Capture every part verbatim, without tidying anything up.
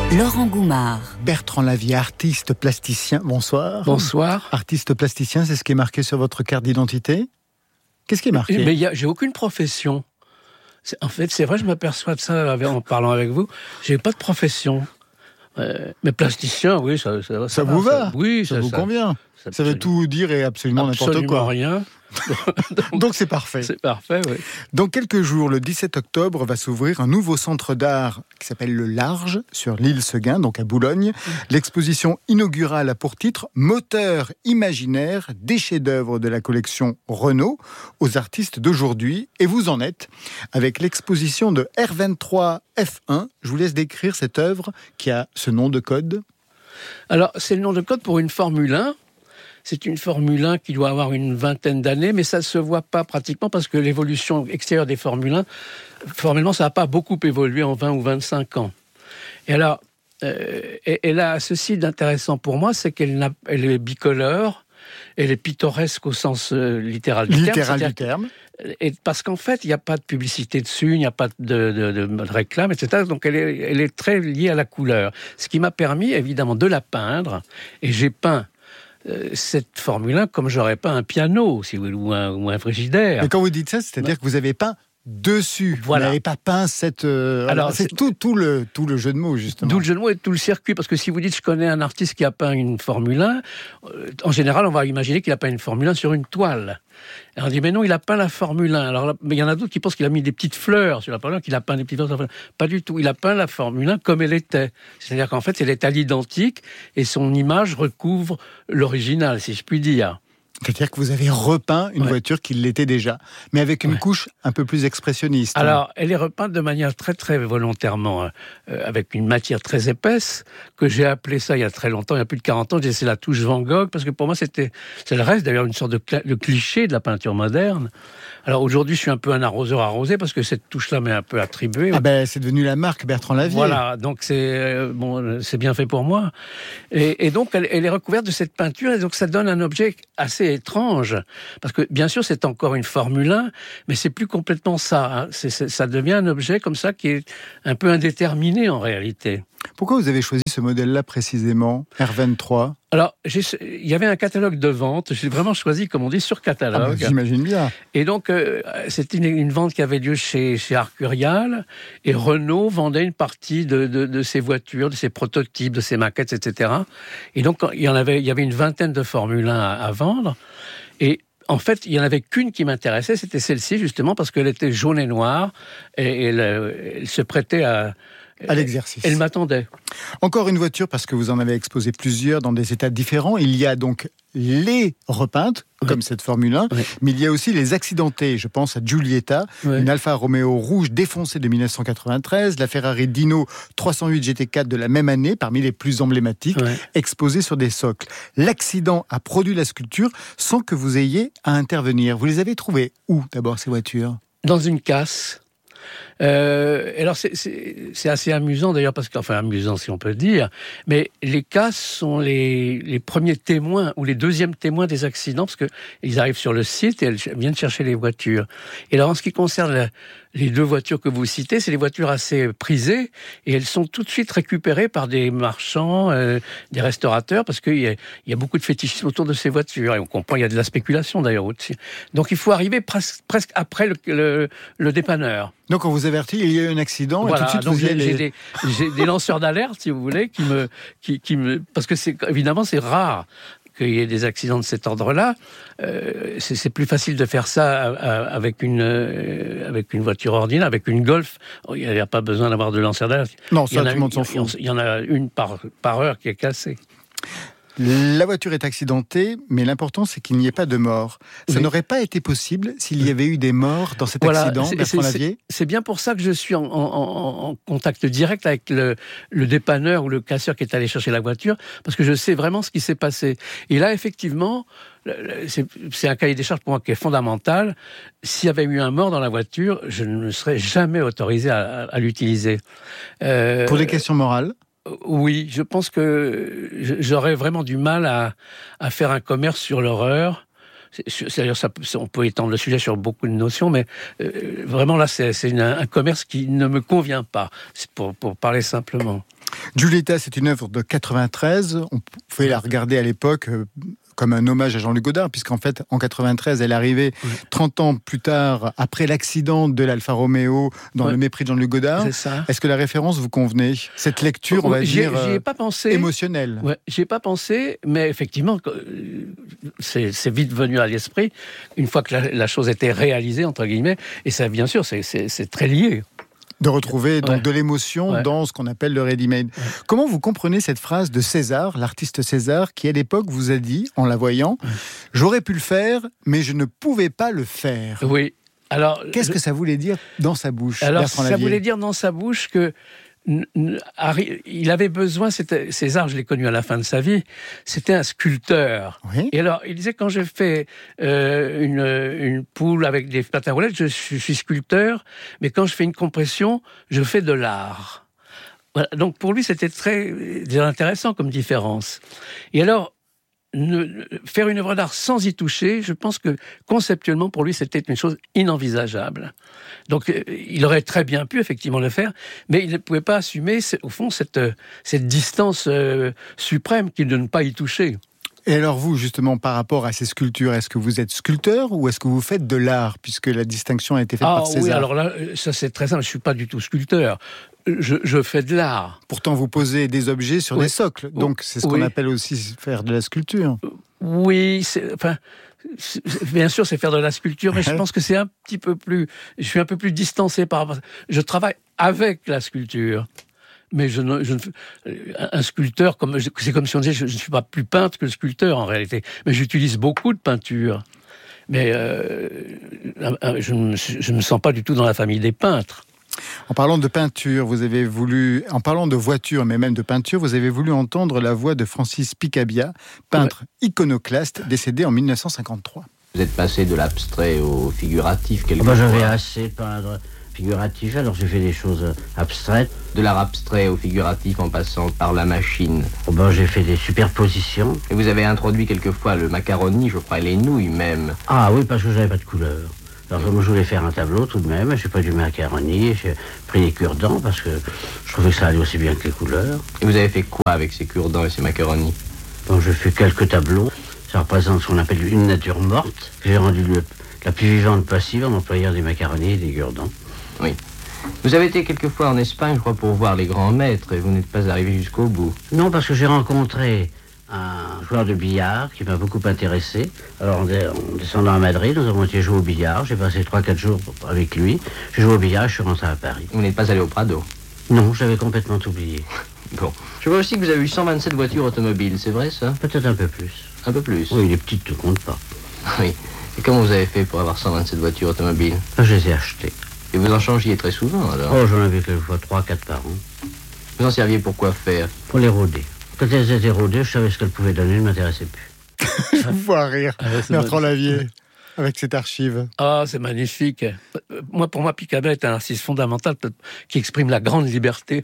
Laurent Goumard. Bertrand Lavie, artiste plasticien. Bonsoir. Bonsoir. Artiste plasticien, c'est ce qui est marqué sur votre carte d'identité ? Qu'est-ce qui est marqué ? Mais y a, j'ai aucune profession. C'est, en fait, c'est vrai, je m'aperçois de ça en parlant avec vous. J'ai pas de profession. Euh, mais plasticien, oui, ça, ça, ça, ça va, vous va ça, Oui, ça, ça vous ça, convient. Ça, ça veut tout dire et absolument, absolument n'importe quoi. rien. Donc, Donc c'est parfait. C'est parfait, oui. Dans quelques jours, le dix-sept octobre, va s'ouvrir un nouveau centre d'art qui s'appelle Le Large, sur l'île Seguin, donc à Boulogne. L'exposition inaugurale a pour titre « Moteur imaginaire, des chefs-d'œuvre de la collection Renault aux artistes d'aujourd'hui ». Et vous en êtes avec l'exposition de R vingt-trois F un. Je vous laisse décrire cette œuvre qui a ce nom de code. Alors, c'est le nom de code pour une Formule un. C'est une Formule un qui doit avoir une vingtaine d'années, mais ça ne se voit pas pratiquement parce que l'évolution extérieure des Formule un, formellement, ça n'a pas beaucoup évolué en vingt ou vingt-cinq ans. Et alors, euh, elle a ceci d'intéressant pour moi, c'est qu'elle n'a, elle est bicolore, elle est pittoresque au sens euh, littéral du littéral terme. du terme. Et parce qu'en fait, il n'y a pas de publicité dessus, il n'y a pas de, de, de, de réclame, et cetera. Donc, elle est, elle est très liée à la couleur. Ce qui m'a permis, évidemment, de la peindre. Et j'ai peint euh, cette Formule un comme j'aurais peint un piano, si vous voulez, ou un, ou un frigidaire. Mais quand vous dites ça, c'est-à-dire ouais. que vous avez peint dessus. Voilà. Vous n'avez pas peint cette... Euh, alors, c'est, c'est tout, tout, le, tout le jeu de mots, justement. D'où le jeu de mots et tout le circuit. Parce que si vous dites, je connais un artiste qui a peint une Formule un, euh, en général, on va imaginer qu'il a peint une Formule un sur une toile. Et on dit, mais non, il a peint la Formule un. Alors, là, mais il y en a d'autres qui pensent qu'il a mis des petites fleurs sur la Formule un, qu'il a peint des petites fleurs sur la Formule un. Pas du tout. Il a peint la Formule un comme elle était. C'est-à-dire qu'en fait, elle est à l'identique et son image recouvre l'original, si je puis dire. C'est-à-dire que vous avez repeint une ouais. voiture qui l'était déjà, mais avec une ouais. couche un peu plus expressionniste. Alors, elle est repeinte de manière très, très volontairement, euh, avec une matière très épaisse, que j'ai appelé ça il y a très longtemps, il y a plus de quarante ans, j'ai laissé la touche Van Gogh, parce que pour moi, c'était, ça reste d'ailleurs une sorte de, cl- de cliché de la peinture moderne. Alors aujourd'hui, je suis un peu un arroseur arrosé, parce que cette touche-là m'est un peu attribuée. Ah ben, c'est devenu la marque Bertrand Lavie. Voilà, donc c'est, euh, bon, c'est bien fait pour moi. Et, et donc, elle, elle est recouverte de cette peinture, et donc ça donne un objet assez étrange, parce que bien sûr c'est encore une Formule un, mais c'est plus complètement ça, hein. c'est, c'est, ça devient un objet comme ça qui est un peu indéterminé en réalité. Pourquoi vous avez choisi ce modèle-là précisément, R vingt-trois ? Alors, j'ai, il y avait un catalogue de vente, j'ai vraiment choisi, comme on dit, sur catalogue. Ah bah, j'imagine bien. Et donc, euh, c'était une, une vente qui avait lieu chez, chez Arcurial, et Renault vendait une partie de, de, de ses voitures, de ses prototypes, de ses maquettes, et cetera. Et donc, il y en avait, il y avait une vingtaine de Formule un à, à vendre, et en fait, il n'y en avait qu'une qui m'intéressait, c'était celle-ci, justement, parce qu'elle était jaune et noire, et, et elle, elle se prêtait à... à l'exercice. Elle m'attendait. Encore une voiture, parce que vous en avez exposé plusieurs dans des états différents. Il y a donc les repeintes, oui. comme cette Formule un, oui. mais il y a aussi les accidentées. Je pense à Giulietta, oui. une Alfa Romeo rouge défoncée de dix-neuf cent quatre-vingt-treize, la Ferrari Dino trois cent huit G T quatre de la même année, parmi les plus emblématiques, oui. exposées sur des socles. L'accident a produit la sculpture sans que vous ayez à intervenir. Vous les avez trouvées où, d'abord, ces voitures ? Dans une casse. Euh, alors c'est, c'est, c'est assez amusant d'ailleurs, parce qu'enfin amusant si on peut dire, mais les cas sont les, les premiers témoins ou les deuxièmes témoins des accidents, parce qu'ils arrivent sur le site et elles viennent chercher les voitures. Et alors en ce qui concerne la, les deux voitures que vous citez, c'est des voitures assez prisées et elles sont tout de suite récupérées par des marchands, euh, des restaurateurs, parce qu'il y a, il y a beaucoup de fétichisme autour de ces voitures et on comprend, il y a de la spéculation d'ailleurs au-dessus. Donc il faut arriver presque, presque après le, le, le dépanneur. Donc on vous avertit, il y a eu un accident, voilà, et tout de suite donc vous y allez. J'ai des, j'ai des lanceurs d'alerte, si vous voulez, qui me, qui, qui me, parce que c'est évidemment c'est rare qu'il y ait des accidents de cet ordre-là. Euh, c'est, c'est plus facile de faire ça avec une, euh, avec une voiture ordinaire, avec une Golf. Il n'y a pas besoin d'avoir de lanceur d'alerte. Non, ça, tout le monde s'en fout. Il y en a une par, par heure qui est cassée. La voiture est accidentée, mais l'important, c'est qu'il n'y ait pas de mort. Ça oui. n'aurait pas été possible s'il y avait eu des morts dans cet voilà, accident, c'est, Bertrand c'est, Lavie. C'est bien pour ça que je suis en, en, en contact direct avec le, le dépanneur ou le casseur qui est allé chercher la voiture, parce que je sais vraiment ce qui s'est passé. Et là, effectivement, c'est, c'est un cahier des charges pour moi qui est fondamental. S'il y avait eu un mort dans la voiture, je ne me serais jamais autorisé à, à, à l'utiliser. Euh, pour des questions morales ? Oui, je pense que j'aurais vraiment du mal à, à faire un commerce sur l'horreur. C'est, c'est-à-dire, ça, on peut étendre le sujet sur beaucoup de notions, mais euh, vraiment là, c'est, c'est une, un commerce qui ne me convient pas, c'est pour, pour parler simplement. Giulietta, c'est une œuvre de quatre-vingt-treize. On pouvait la regarder à l'époque euh, comme un hommage à Jean-Luc Godard, puisqu'en fait, en quatre-vingt-treize, elle arrivait oui. trente ans plus tard, après l'accident de l'Alfa Romeo, dans oui. Le mépris de Jean-Luc Godard. C'est ça. Est-ce que la référence vous convenait ? Cette lecture, on va j'y, dire, j'y ai pas pensé. émotionnelle. Ouais, j'y ai pas pensé, mais effectivement, c'est, c'est vite venu à l'esprit, une fois que la, la chose était réalisée, entre guillemets, et ça, bien sûr, c'est, c'est, c'est très lié. De retrouver donc ouais. de l'émotion ouais. dans ce qu'on appelle le ready-made. Ouais. Comment vous comprenez cette phrase de César, l'artiste César, qui à l'époque vous a dit, en la voyant, ouais. « J'aurais pu le faire, mais je ne pouvais pas le faire ». Oui. Alors, qu'est-ce que ça voulait dire dans sa bouche ? Alors, Bertrand ça Lavier. voulait dire dans sa bouche que il avait besoin, c'était, César, je l'ai connu à la fin de sa vie, c'était un sculpteur. Oui. Et alors, il disait, quand je fais euh, une, une poule avec des pâtes à roulettes, je, je suis sculpteur, mais quand je fais une compression, je fais de l'art. Voilà. Donc, pour lui, c'était très intéressant comme différence. Et alors, Ne, faire une œuvre d'art sans y toucher, je pense que conceptuellement pour lui c'était une chose inenvisageable. Donc euh, il aurait très bien pu effectivement le faire, mais il ne pouvait pas assumer au fond cette, cette distance euh, suprême qui est de ne pas y toucher. Et alors vous, justement, par rapport à ces sculptures, est-ce que vous êtes sculpteur ou est-ce que vous faites de l'art, puisque la distinction a été faite ah, par César ? Oui, alors là, ça c'est très simple, je ne suis pas du tout sculpteur. Je, je fais de l'art. Pourtant, vous posez des objets sur oui. des socles, donc c'est ce oui. qu'on appelle aussi faire de la sculpture. Oui, c'est, enfin, c'est, bien sûr, c'est faire de la sculpture, mais je pense que c'est un petit peu plus... Je suis un peu plus distancé par rapport à ça. Je travaille avec la sculpture. Mais je ne, je ne, un sculpteur, comme, c'est comme si on disait, je ne suis pas plus peintre que le sculpteur en réalité. Mais j'utilise beaucoup de peinture. Mais euh, je ne je me sens pas du tout dans la famille des peintres. En parlant de peinture, vous avez voulu, en parlant de voiture, mais même de peinture, vous avez voulu entendre la voix de Francis Picabia, peintre ouais. iconoclaste, décédé en dix-neuf cent cinquante-trois. Vous êtes passé de l'abstrait au figuratif quelque part. Oh ben, j'avais assez peindre figuratif, alors j'ai fait des choses abstraites. De l'art abstrait au figuratif en passant par la machine. Oh ben, j'ai fait des superpositions. Et vous avez introduit quelquefois le macaroni, je crois, et les nouilles même. Ah oui, parce que j'avais pas de couleur. Alors comme je voulais faire un tableau tout de même, j'ai pas du macaroni, j'ai pris des cure-dents parce que je trouvais que ça allait aussi bien que les couleurs. Et vous avez fait quoi avec ces cure-dents et ces macaronis ? Donc j'ai fait quelques tableaux. Ça représente ce qu'on appelle une nature morte. J'ai rendu le, la plus vivante possible en employant des macaronis et des cure-dents. Oui. Vous avez été quelquefois en Espagne, je crois, pour voir les grands maîtres et vous n'êtes pas arrivé jusqu'au bout. Non, parce que j'ai rencontré un joueur de billard qui m'a beaucoup intéressé. Alors, en descendant à Madrid, nous avons été jouer au billard. J'ai passé trois quatre jours avec lui. J'ai joué au billard et je suis rentré à Paris. Vous n'êtes pas allé au Prado ? Non, j'avais complètement oublié. Bon. Je vois aussi que vous avez eu cent vingt-sept voitures automobiles, c'est vrai ça ? Peut-être un peu plus. Un peu plus ? Oui, les petites ne comptent pas. Oui. Et comment vous avez fait pour avoir cent vingt-sept voitures automobiles ? Je les ai achetées. Et vous en changiez très souvent alors ? Oh, j'en avais quelquefois trois quatre par an. Vous en serviez pour quoi faire ? Pour les rôder. Quand elles étaient rodées, je savais ce qu'elles pouvaient donner, ne m'intéressait plus. Je vous vois rire, ah, Bertrand Lavier, avec cette archive. Ah, oh, c'est magnifique. Moi, pour moi, Picabia est un artiste fondamental qui exprime la grande liberté.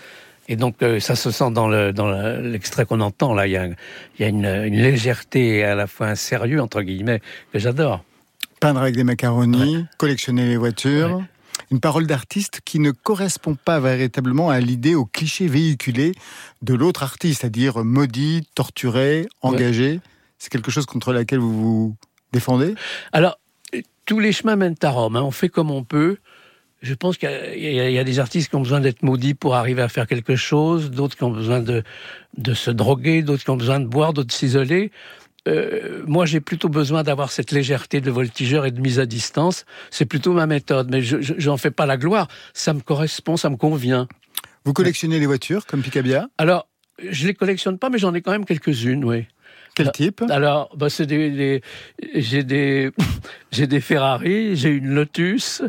Et donc, euh, ça se sent dans, le, dans l'extrait qu'on entend. Là, il y a, il y a une, une légèreté et à la fois un sérieux, entre guillemets, que j'adore. Peindre avec des macaronis, ouais. Collectionner les voitures... Ouais. Une parole d'artiste qui ne correspond pas véritablement à l'idée, au cliché véhiculé de l'autre artiste, c'est-à-dire maudit, torturé, engagé. Ouais. C'est quelque chose contre laquelle vous vous défendez ? Alors, tous les chemins mènent à Rome. Hein. On fait comme on peut. Je pense qu'il y a, il y a, il y a des artistes qui ont besoin d'être maudits pour arriver à faire quelque chose, d'autres qui ont besoin de, de se droguer, d'autres qui ont besoin de boire, d'autres de s'isoler. Euh, moi, j'ai plutôt besoin d'avoir cette légèreté de voltigeur et de mise à distance. C'est plutôt ma méthode, mais je, je, j'en fais pas la gloire. Ça me correspond, ça me convient. Vous collectionnez les voitures, comme Picabia ? Alors, je les collectionne pas, mais j'en ai quand même quelques-unes, oui. Quel type ? Alors, bah, c'est des, des, j'ai des, j'ai des Ferrari, j'ai une Lotus.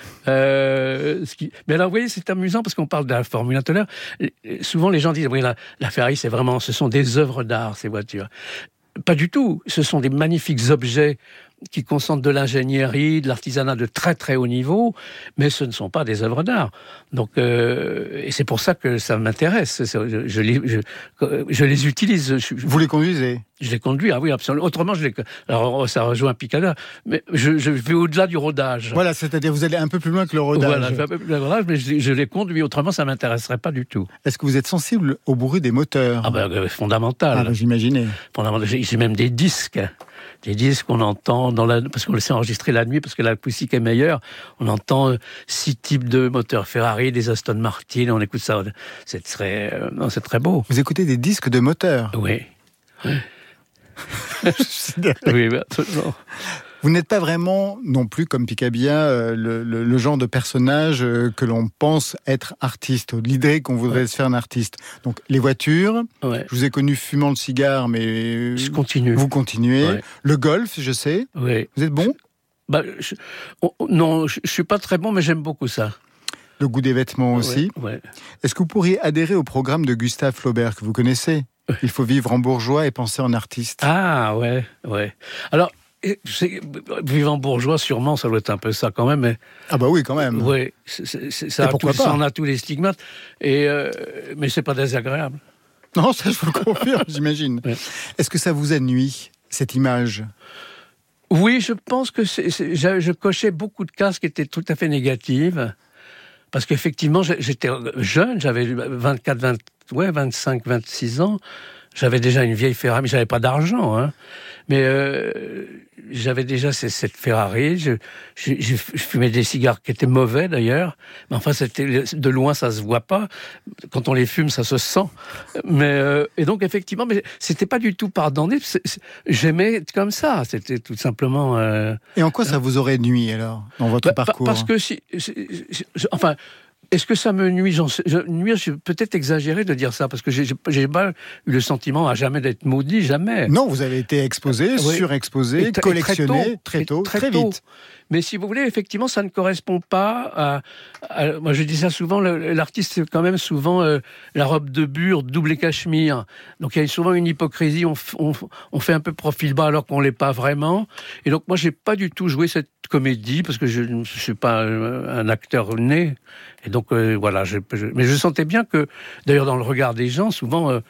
Euh, ce qui... Mais alors, vous voyez, c'est amusant parce qu'on parle de la Formule un tout à l'heure. Souvent, les gens disent, oui, la, la Ferrari, c'est vraiment, ce sont des œuvres d'art, ces voitures. Pas du tout. Ce sont des magnifiques objets qui concentrent de l'ingénierie, de l'artisanat de très très haut niveau, mais ce ne sont pas des œuvres d'art. Donc, euh, et c'est pour ça que ça m'intéresse. Je, je, les, je, je les utilise. Je, Vous les conduisez ? Je les conduis, ah oui, absolument. Autrement, je les... Alors, ça rejoint Picada, mais je, je vais au-delà du rodage. Voilà, c'est-à-dire vous allez un peu plus loin que le rodage. Voilà, je vais un peu plus loin que le rodage, mais je, je les conduis. Autrement, ça ne m'intéresserait pas du tout. Est-ce que vous êtes sensible au bruit des moteurs ? Ah ben, euh, fondamental. Ah ben, j'imaginais. Fondamental. J'ai, j'ai même des disques. Des disques qu'on entend, dans la... parce qu'on les sait enregistrer la nuit, parce que l'acoustique est meilleure. On entend euh, six types de moteurs Ferrari, des Aston Martin, on écoute ça. C'est très, euh, non, c'est très beau. Vous écoutez des disques de moteurs ? Oui. Oui, absolument. Vous n'êtes pas vraiment, non plus comme Picabia, euh, le, le, le genre de personnage euh, que l'on pense être artiste, l'idée qu'on voudrait ouais. se faire un artiste. Donc, les voitures, ouais. je vous ai connu fumant le cigare, mais je continue. Vous continuez. Ouais. Le golf, je sais. Oui. Vous êtes bon ? bah, je, oh, Non, je ne suis pas très bon, mais j'aime beaucoup ça. Le goût des vêtements aussi. Ouais, ouais. Est-ce que vous pourriez adhérer au programme de Gustave Flaubert, que vous connaissez ? Il faut vivre en bourgeois et penser en artiste. Ah, ouais, ouais. Alors, c'est, vivre en bourgeois, sûrement, ça doit être un peu ça quand même. Mais, ah bah oui, quand même. Oui, c'est, c'est, ça, a tout, ça en a tous les stigmates. Et, euh, mais c'est pas désagréable. Non, ça je vous le confirme, j'imagine. Ouais. Est-ce que ça vous a nui, cette image ? Oui, je pense que c'est, c'est, je, je cochais beaucoup de cases qui étaient tout à fait négatives. Parce qu'effectivement, j'étais jeune, j'avais vingt-quatre, vingt, ouais, vingt-cinq, vingt-six ans. J'avais déjà une vieille Ferrari, mais j'avais pas d'argent, hein. Mais euh, j'avais déjà cette Ferrari. Je, je, je fumais des cigares qui étaient mauvais d'ailleurs. Mais enfin, c'était de loin, ça se voit pas. Quand on les fume, ça se sent. Mais euh, et donc effectivement, mais c'était pas du tout pardonné. J'aimais être comme ça. C'était tout simplement. Euh, et en quoi ça vous aurait nui alors dans votre bah, parcours ? Parce que si, si, si enfin. Est-ce que ça me nuit ? J'en sais, je, nuire, je peut-être exagéré de dire ça, parce que j'ai, j'ai pas eu le sentiment à jamais d'être maudit, jamais. Non, vous avez été exposé, oui. surexposé, t- collectionné, très tôt, très, tôt, très, très vite. Mais si vous voulez, effectivement, ça ne correspond pas à... à moi, je dis ça souvent, le, l'artiste, c'est quand même souvent euh, la robe de bure, double et cachemire. Donc, il y a souvent une hypocrisie, on, on, on fait un peu profil bas alors qu'on ne l'est pas vraiment. Et donc, moi, je n'ai pas du tout joué cette comédie, parce que je ne suis pas un acteur né. Et donc, euh, voilà. Je, je, mais je sentais bien que, d'ailleurs, dans le regard des gens, souvent... Euh,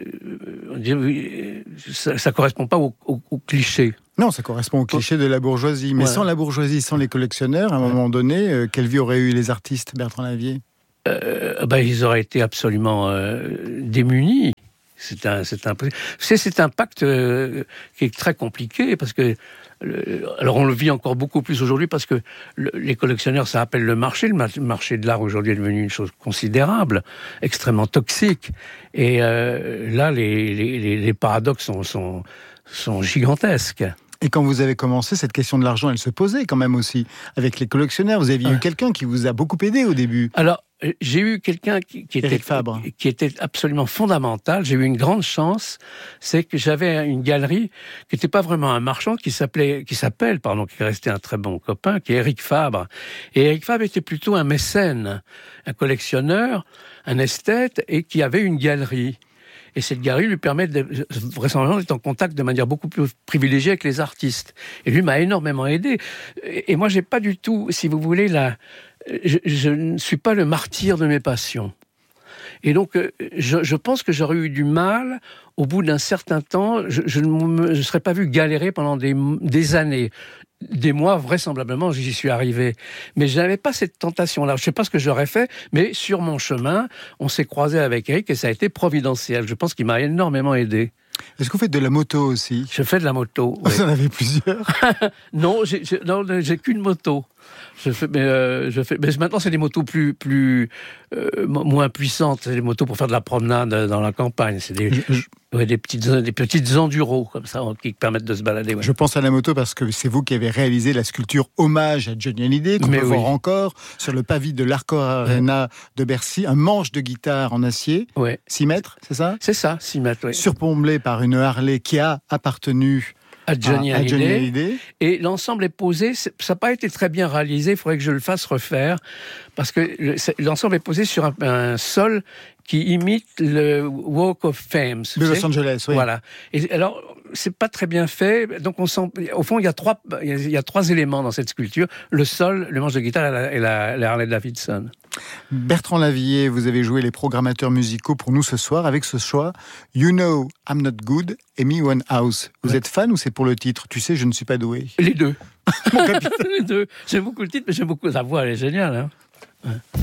on dit, oui, ça ne correspond pas au, au, au cliché. Non, ça correspond au cliché de la bourgeoisie. Mais ouais. sans la bourgeoisie, sans les collectionneurs, à un ouais. moment donné, euh, quelle vie auraient eu les artistes, Bertrand Lavier ? euh, ben, Ils auraient été absolument euh, démunis. C'est un, c'est un, c'est, c'est un pacte euh, qui est très compliqué, parce que alors on le vit encore beaucoup plus aujourd'hui parce que le, les collectionneurs, ça appelle le marché. Le marché de l'art aujourd'hui est devenu une chose considérable, extrêmement toxique. Et euh, là, les, les, les paradoxes sont, sont, sont gigantesques. Et quand vous avez commencé, cette question de l'argent, elle se posait quand même aussi avec les collectionneurs. Vous aviez ah. eu quelqu'un qui vous a beaucoup aidé au début. Alors, j'ai eu quelqu'un qui, qui, était, qui était absolument fondamental. J'ai eu une grande chance, c'est que j'avais une galerie qui n'était pas vraiment un marchand, qui s'appelait, qui s'appelle, pardon, qui est resté un très bon copain, qui est Éric Fabre. Et Éric Fabre était plutôt un mécène, un collectionneur, un esthète, et qui avait une galerie. Et cette galerie lui permet de, vraisemblablement d'être en contact de manière beaucoup plus privilégiée avec les artistes. Et lui m'a énormément aidé. Et moi, j'ai pas du tout, si vous voulez, la... Je, je ne suis pas le martyr de mes passions. Et donc, je, je pense que j'aurais eu du mal, au bout d'un certain temps, je, je ne me serais pas vu galérer pendant des, des années. Des mois, vraisemblablement, j'y suis arrivé. Mais je n'avais pas cette tentation-là. Je ne sais pas ce que j'aurais fait, mais sur mon chemin, on s'est croisé avec Eric et ça a été providentiel. Je pense qu'il m'a énormément aidé. Est-ce que vous faites de la moto aussi ? Je fais de la moto, oui. Vous en avez plusieurs ? Non, j'ai, j'ai, non, j'ai qu'une moto. Je fais, mais, euh, je fais, mais maintenant, c'est des motos plus, plus euh, moins puissantes. C'est des motos pour faire de la promenade dans la campagne. C'est des, je, ouais, des, petites, des petites enduros, comme ça, qui permettent de se balader. Ouais. Je pense à la moto parce que c'est vous qui avez réalisé la sculpture hommage à Johnny Hallyday, qu'on mais peut oui. voir encore sur le pavis de l'Arcor Arena ouais. de Bercy. Un manche de guitare en acier, ouais. six mètres, c'est ça ? C'est ça, six mètres, oui. Surplombé par une Harley qui a appartenu... À Johnny, à, à Johnny Hallyday. Et l'ensemble est posé, ça n'a pas été très bien réalisé, il faudrait que je le fasse refaire, parce que le, l'ensemble est posé sur un, un sol qui imite le Walk of Fame. De Los Angeles, oui. Voilà. Et alors, c'est pas très bien fait. Donc on sent, au fond, il y a trois, il y a trois éléments dans cette sculpture le sol, le manche de guitare et la, et la, la Harley Davidson. Bertrand Lavilliers, vous avez joué les programmateurs musicaux pour nous ce soir avec ce choix You Know I'm Not Good, Amy Winehouse. Vous ouais. êtes fan ou c'est pour le titre Tu sais, je ne suis pas doué? Les deux. Mon capitaine. Les deux. J'aime beaucoup le titre, mais j'aime beaucoup sa voix, elle est géniale. Hein ouais.